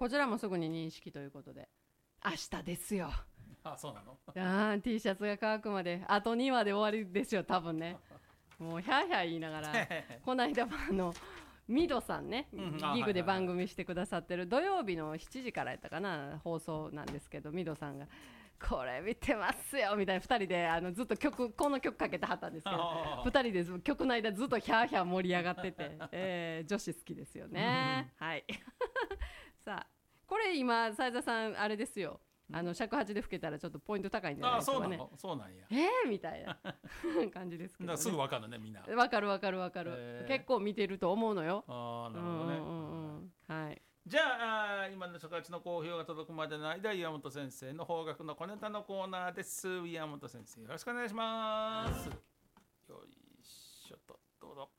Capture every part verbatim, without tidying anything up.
こちらもすぐに認識ということで、明日ですよ。 あ、そうなの。 あー T シャツが乾くまであとにわで終わりですよ多分ね。もうヒャーヒャー言いながらこの間もあのミドさんね、 うんギグで番組してくださってる土曜日のしちじからやったかな放送なんですけど、ミドさんがこれ見てますよみたいなふたりであのずっと曲この曲かけてはったんですけど、ふたりで曲の間ずっとヒャーヒャー盛り上がってて、えー、女子好きですよね、うん、はいさあこれ今斉田さんあれですよ、あの尺八で吹けたらちょっとポイント高いんじゃないですかね。 あ、そうなの。そうなんや。 えー、みたいな感じですけど、ね、 だからすぐ分かるねみんな。 分かる分かる分かる、えー、結構見てると思うのよ。 ああ、なるほどね、うんうんうん、はい。 じゃあ今の尺八の好評が届くまでの間、岩本先生の邦楽の小ネタのコーナーです。岩本先生よろしくお願いします。よいしょと、どうぞ。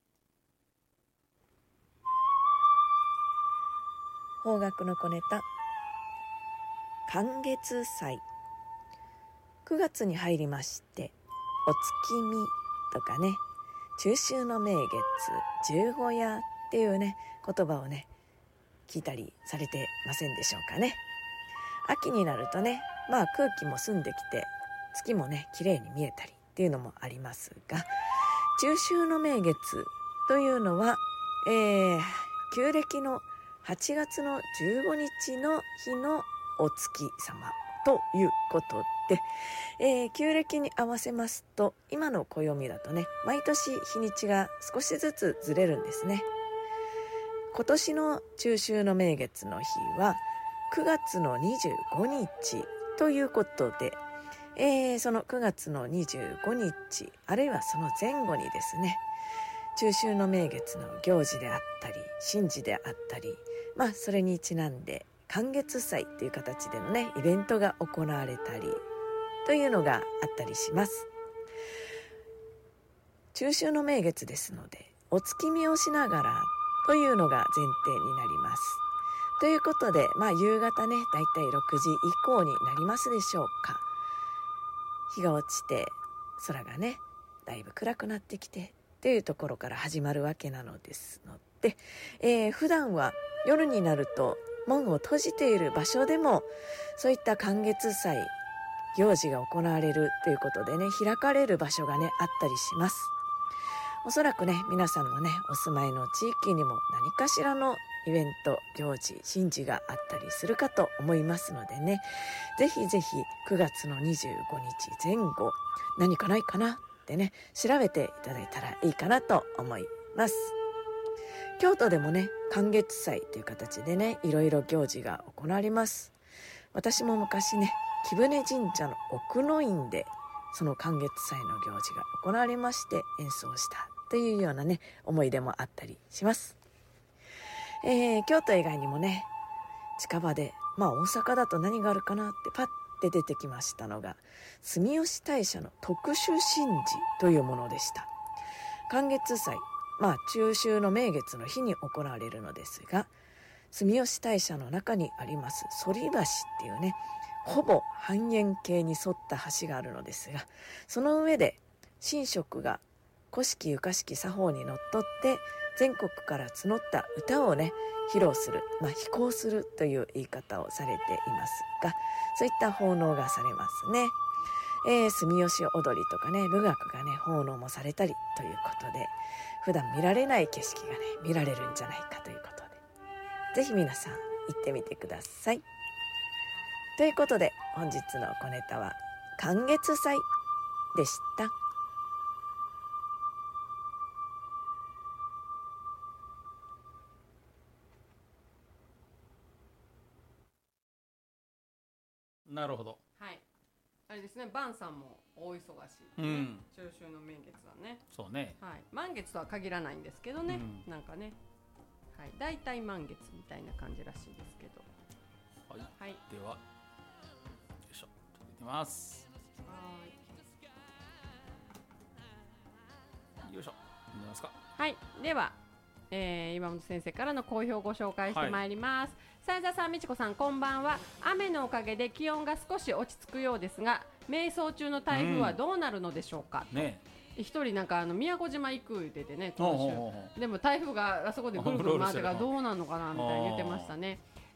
邦楽の小ネタ、寒月祭。くがつに入りまして、お月見とかね、中秋の名月、十五夜っていうね言葉をね聞いたりされてませんでしょうかね。秋になるとね、まあ空気も澄んできて月もね綺麗に見えたりっていうのもありますが、中秋の名月というのは、えー、旧暦のはちがつのじゅうごにちの日のお月様ということで、えー、旧暦に合わせますと今の暦だとね毎年日にちが少しずつずれるんですね。今年の中秋の名月の日はくがつのにじゅうごにちということで、えー、そのくがつのにじゅうごにちあるいはその前後にですね、中秋の名月の行事であったり神事であったり、まあそれにちなんで寒月祭という形でのねイベントが行われたりというのがあったりします。中秋の名月ですのでお月見をしながらというのが前提になります。ということで、まあ夕方ねだいたいろくじ以降になりますでしょうか。日が落ちて空がねだいぶ暗くなってきてというところから始まるわけなのですので、えー、普段は夜になると門を閉じている場所でもそういった寒月祭行事が行われるということでね開かれる場所がねあったりします。おそらくね皆さんのねお住まいの地域にも何かしらのイベント行事神事があったりするかと思いますのでね、ぜひぜひくがつのにじゅうごにちぜん後何かないかなってね調べていただいたらいいかなと思います。京都でもね寒月祭という形でねいろいろ行事が行われます。私も昔ね貴船神社の奥の院でその寒月祭の行事が行われまして演奏したというようなね思い出もあったりします。えー、京都以外にもね近場で、まあ大阪だと何があるかなってパッて出てきましたのが住吉大社の特殊神事というものでした。寒月祭、まあ中秋の名月の日に行われるのですが、住吉大社の中にあります反橋っていうねほぼ半円形に沿った橋があるのですが、その上で神職が古式ゆかしき作法にのっとって全国から募った歌をね披露する、まあ披講するという言い方をされていますが、そういった奉納がされますね。えー、住吉踊りとかね舞楽がね奉納もされたりということで、普段見られない景色がね見られるんじゃないかということで、ぜひ皆さん行ってみてください。ということで本日の小ネタは寒月祭でした。 なるほど。 はい。あれですね、晩さんも大忙しい、ね、 うん、 中秋の名月はね。 そうね。 はい。満月とは限らないんですけどね、うん、なんかね、はい。だいたい満月みたいな感じらしいですけど。 はい。 はい、 では、よいしょ、いきます。 はい。 よいしょ。見ますか。 はい。では、えー、岩本先生からの好評をご紹介してまいります。斉、はい、田さん、美智子さん、こんばんは。雨のおかげで気温が少し落ち着くようですが、迷走中の台風はどうなるのでしょうか。 うん、ね。 一人なんかあの宮古島行くっててね、今週でも台風があそこでぐるぐる回ってからどうなるのかなみたいに言ってましたね。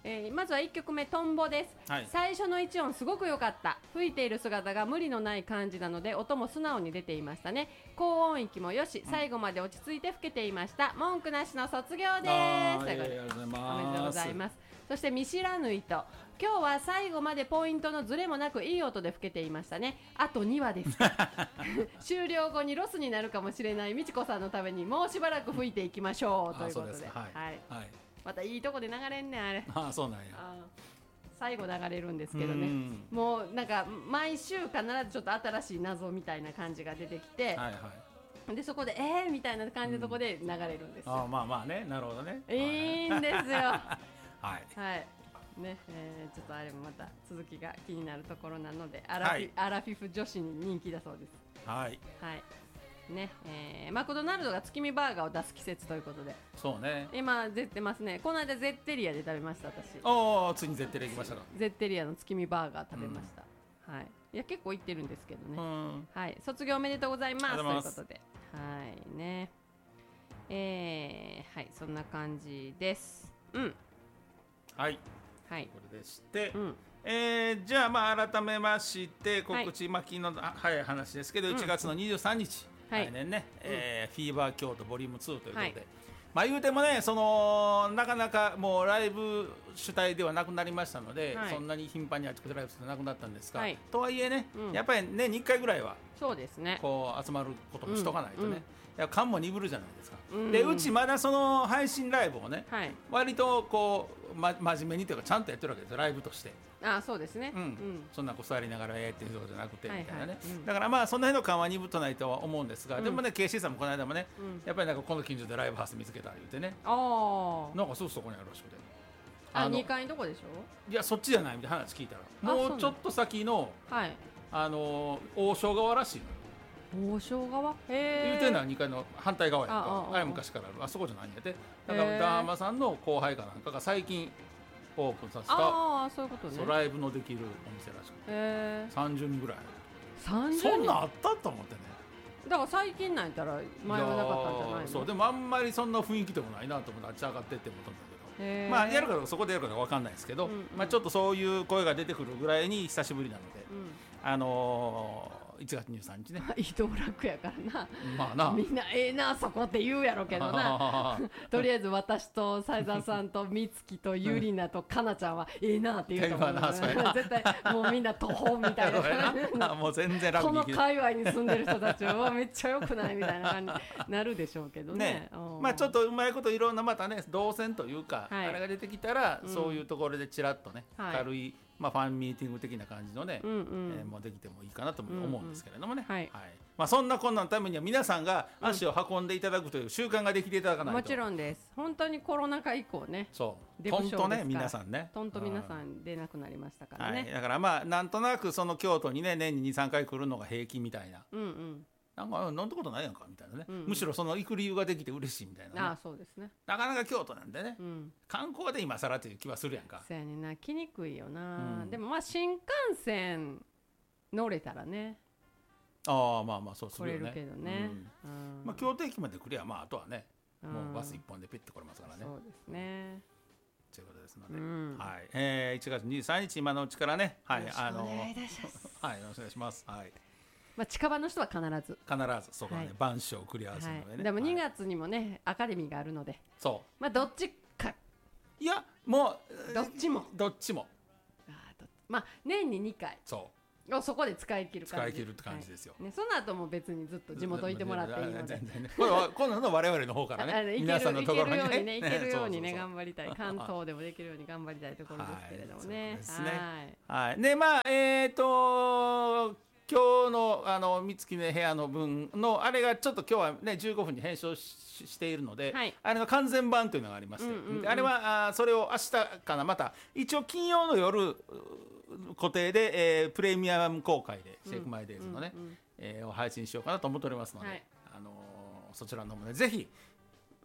えーまずはいっきょくめトンボです、 はい最初のいち音すごく良かった。吹いている姿が無理のない感じなので音も素直に出ていましたね。高音域もよし、最後まで落ち着いて吹けていました。文句なしの卒業です。 あーということでありがとうございますおめでとうございます。そして見知らぬ糸、今日は最後までポイントのズレもなくいい音で吹けていましたね。あとにわです終了後にロスになるかもしれないみちこさんのためにもうしばらく吹いていきましょうということで、 あそうですかはいはいはいまたいいとこで流れんねんあれ。 あそうなんやあ最後流れるんですけどね、 うんもうなんか毎週必ずちょっと新しい謎みたいな感じが出てきて、 はいはいでそこでえーみたいな感じのとこで流れるんですよ、 あまあまあねなるほどねいいんですよはいはいね、えーちょっとあれもまた続きが気になるところなのでアラフィ、 はいアラフィフ女子に人気だそうです。 はいはいねえーマクドナルドが月見バーガーを出す季節ということでそうね今出てますね。この間ゼッテリアで食べました私。 おおついに絶対できましたかゼッテリアの月見バーガー食べました、はいいや結構行ってるんですけどね、 うんはい卒業おめでとうございますというありがとうございますことではいねえー、はいそんな感じですうんはいはいこれでしてうんえーじゃあまあ改めまして告知まあ昨日のあ早い話ですけどいちがつのにじゅうさんにちはい来年ねえーフィーバー京都ボリュームツーということはいでまあ言うてもねそのなかなかもうライブ主体ではなくなりましたので、 はいそんなに頻繁にあちこちライブするのなくなったんですが、 はいとはいえね、 うんやっぱり年にいっかいぐらいはそうですねこう集まることもしとかないとね、 うんうんいや感も鈍るじゃないですか、 うんでうちまだその配信ライブをねはい割とこう、ま、真面目にというかちゃんとやってるわけですよライブとして。 あそうですねうんそんなこ座りながらやってることじゃなくてはいみたいなね、 はいうんだからまあその辺の緩和にぶとないとは思うんですが、 うんでもね ケーシー さんもこの間もね、 うんやっぱりなんかこの近所でライブハウス見つけた言うてねあーなんかすぐそこにあるらしくてあのにかいのとこでしょいやそっちじゃないみたいな話聞いたらそうなのもうちょっと先のはいあの王将側らしいのよ王将側へえ言うてんのはにかいの反対側やんかああああれ昔からあるあそこじゃないんやでだからへーダーマさんの後輩かなんかが最近オープンさせたああそういうことねそうライブのできるお店らしくてへえさんじゅうにんぐらいさんじゅうそんにんなんあったと思ってねだから最近なんやったら前はなかったんじゃないのいやーそうでもあんまりそんな雰囲気でもないなと思ってあっち上がってって思ったんだけどへーまあやるかどうかそこでやるかどうか分かんないですけど、 うんうんまあ、ちょっとそういう声が出てくるぐらいに久しぶりなので、 うんあのーいちがつにじゅうさんにちね伊藤楽やからなまあなみんなええなそこって言うやろけどなとりあえず私と斉沢さんと美月とゆりなとかなちゃんはええなって言うと思うええわなそうやな絶対もうみんな途方みたいそうやななもう全然ラブこのに生きて界隈に住んでる人たちはめっちゃ良くないみたいな感じになるでしょうけどねねうんまあちょっとうまいこといろんなまたね動線というか、 はいあれが出てきたら、 うんそういうところでちらっとね、 はい軽い、まあ、ファンミーティング的な感じのね、 うんうんえーもうできてもいいかなとも思うんですけれどもね、 うんうんはいまあ、そんなこんなのためには皆さんが足を運んでいただくという習慣ができていただかないと、 もちろんです本当にコロナ禍以降ねそうデブとんとね症ですから皆さんねとんと皆さうん出なくなりましたからはい、 ねだからまあなんとなくその京都にね年ににさんかい来るのが平均みたいなうんうんなんか飲んだことないやんかみたいなね、 うんうんむしろその行く理由ができて嬉しいみたいな、ねああそうですねなかなか京都なんでね、 うん観光で今更という気はするやんかそうやねんな来にくいよな、 うんでもまあ新幹線乗れたらねああまあまあそうするよね来れるけどね、 うんうんまあ、京都駅まで来りゃまああとはね、 うんもうバス一本でピッて来れますからねそうですね、 ということですので、 うんはいえー、いちがつにじゅうさんにち今のうちからねはいよろしくあのお願いいたしますはいよろしくお願いしますはいまあ近場の人は必ず、 必ずそこはね、 はい晩鐘をクリアするのでね、 はい、でもはいにがつにもね、アカデミーがあるのでそまあどっちかういやもうどっちもどっちもあーどっちまあ年ににかいそうをそこで使い切る感じ使い切るって感じですよ、 はいね、その後も別にずっと地元いてもらっていいので全然ねこれは今度の我々の方からあねのいけ皆さんのるいけところにねるようにね、いけるようにね、 そうそうそう頑張りたい。関東でもできるように頑張りたいところですけれどもね。 はいそうですねはいはい、でまあえっ、と今日のあの三月の部屋の分のあれがちょっと今日はねじゅうごふんに編集ししているので、 はいあれの完全版というのがありまして、 うんうんうんであれはあそれを明日かなまた一応金曜の夜う固定で、えープレミアム公開でシェイクマイデイズのね、 うんうんえーを配信しようかなと思っておりますので、 はいあのーそちらの方もねぜひ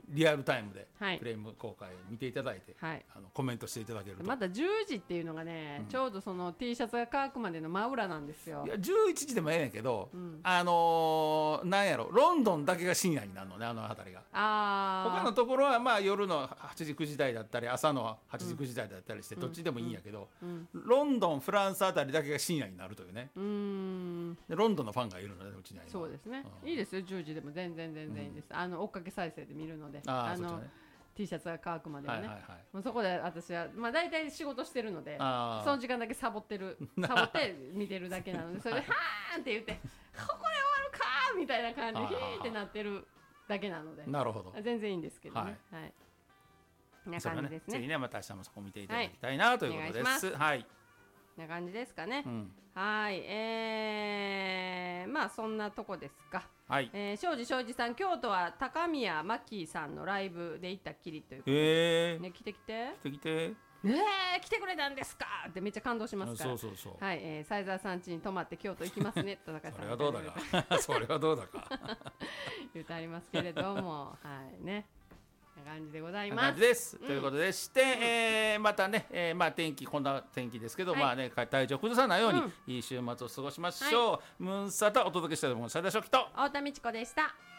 リアルタイムではいフレーム公開見ていただいて、 はいあのコメントしていただけると、 まだじゅうじっていうのがね、 うんちょうどその T シャツが乾くまでの真裏なんですよい。やじゅういちじでもええねんけど、 うんあのーなんやろロンドンだけが深夜になるのね、あの辺りが。 あー他のところはまあ夜のはちじくじ台だったり朝のはちじくじ台だったりしてどっちでもいいんやけど、 うんロンドンフランスあたりだけが深夜になるというね。 うーんでロンドンのファンがいるのね、うちには今。 そうですね、 うんいいですよじゅうじでも全然全然いいです、あの追っかけ再生で見るのでああそっちのはね T シャツが乾くまではね、 はいはいはい。 もうそこで私はまあ大体仕事してるのであーその時間だけサボってるサボって見てるだけなのでそれで「はーん」って言って「ここで終わるかー」みたいな感じであーヒーってなってるだけなのでなるほど。 全然いいんですけどねはい、こんなそれはね感じですねぜひねまた明日もそこ見ていただきたいなということで。 お願いしますはい。 こんな感じですかね、 うんはいえー、まあそんなとこですか。 はい。 えー、庄司庄司さん京都は高宮真紀さんのライブで行ったっきりということで、 へえ。 ね、来て来て来て来て。 ねえ来てくれたんですかってめっちゃ感動しますからそうそうそう。 はい、えー、西沢さん家に泊まって京都行きますね田中さんそれはどうだか。それはどうだか。 言うてありますけれどもはいねこんな感じでございこんなます感じです。 うんということでして、えーまたね、えーまあ天気こんな天気ですけど、 はいまあね体調崩さないように、 うんいい週末を過ごしましょう。ムーンサタお届けしたいと思います。最大初期と。 太田美智子でした。